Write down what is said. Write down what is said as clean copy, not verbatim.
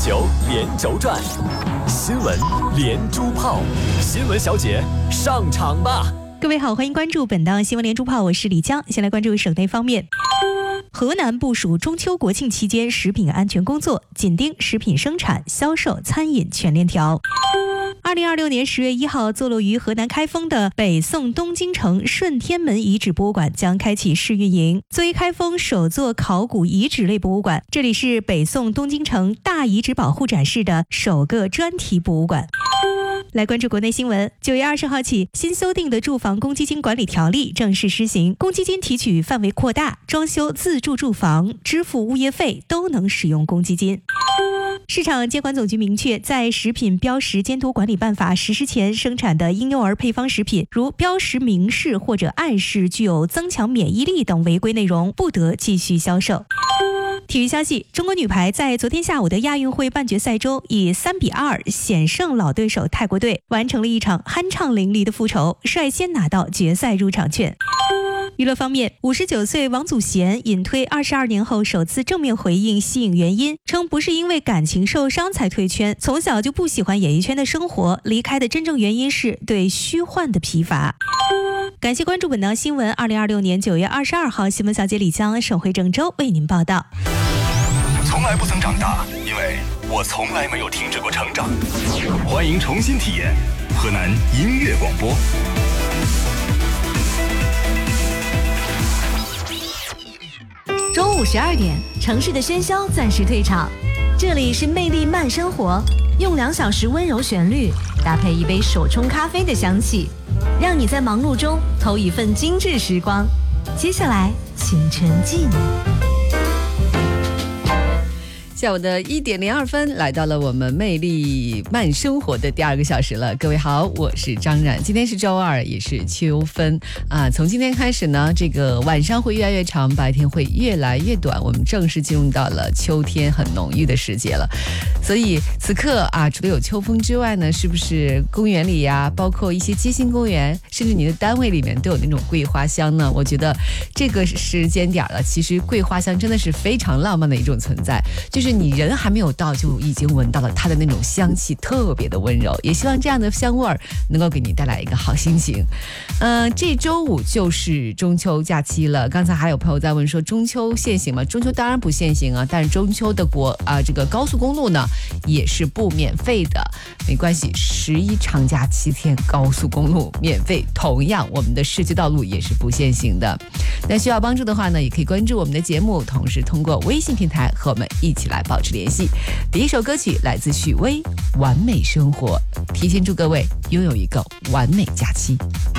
球连轴转，新闻连珠炮，新闻小姐上场吧！ 各位好，欢迎关注本档新闻连珠炮，我是李江。先来关注省内方面。河南部署中秋国庆期间食品安全工作，紧盯食品生产、销售、餐饮全链条。2026年10月1号，坐落于河南开封的北宋东京城顺天门遗址博物馆将开启试运营。作为开封首座考古遗址类博物馆，这里是北宋东京城大遗址保护展示的首个专题博物馆。来关注国内新闻。9月20号起，新修订的住房公积金管理条例正式施行，公积金提取范围扩大，装修自住住房、支付物业费都能使用公积金。市场监管总局明确，在食品标识监督管理办法实施前生产的婴幼儿配方食品，如标识明示或者暗示具有增强免疫力等违规内容，不得继续销售。体育消息，中国女排在昨天下午的亚运会半决赛中以3-2险胜老对手泰国队，完成了一场酣畅淋漓的复仇，率先拿到决赛入场券。娱乐方面，59岁王祖贤隐退22年后首次正面回应息影原因，称不是因为感情受伤才退圈，从小就不喜欢演艺圈的生活，离开的真正原因是对虚幻的疲乏。感谢关注本档新闻。2026年9月22号，新闻小姐李江省会郑州为您报道。 从来不曾长大，因为我从来没有停止过成长。欢迎重新体验河南音乐广播。 中午12点，城市的喧嚣暂时退场，这里是魅力慢生活，用2小时温柔旋律搭配一杯手冲咖啡的香气，让你在忙碌中偷一份精致时光。接下来请沉浸。 下午的1点02分，来到了我们魅力慢生活的第2个小时了。各位好，我是张冉。今天是周二，也是秋分啊。从今天开始呢，这个晚上会越来越长，白天会越来越短，我们正式进入到了秋天很浓郁的时节了。所以此刻啊，除了有秋风之外呢，是不是公园里呀，包括一些街心公园，甚至你的单位里面都有那种桂花香呢？我觉得这个时间点了，其实桂花香真的是非常浪漫的一种存在，就是你人还没有到，就已经闻到了它的那种香气，特别的温柔。也希望这样的香味儿能够给你带来一个好心情。这周五就是中秋假期了。刚才还有朋友在问说，中秋限行吗？中秋当然不限行啊，但是中秋的这个高速公路呢也是不免费的。没关系，11长假7天高速公路免费，同样我们的市区道路也是不限行的。那需要帮助的话呢，也可以关注我们的节目，同时通过微信平台和我们一起来保持联系。第一首歌曲来自许巍《完美生活》，提前祝各位拥有一个完美假期。